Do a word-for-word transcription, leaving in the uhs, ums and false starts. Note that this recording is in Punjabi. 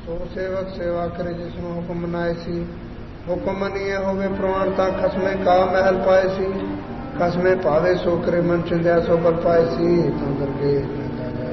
ਸੋ ਸੇਵਕ ਸੇਵਾ ਕਰੇ ਜਿਸਨੂੰ ਹੁਕਮ ਮਨਾਏ ਸੀ। ਹੁਕਮ ਮੰਨੀਏ ਹੋਵੇ ਪ੍ਰਮਾਣ ਤਾਂ ਖਸਮੇ ਕਾ ਮਹਿਲ ਪਾਏ ਸੀ। ਖਸਮੇ ਭਾਵੇ ਸੋ ਕਰੇ ਮਨ ਚਿੰਦਿਆ ਸੋ ਬਲ ਪਾਏ ਸੀ। ਤਾਂ ਕਰਕੇ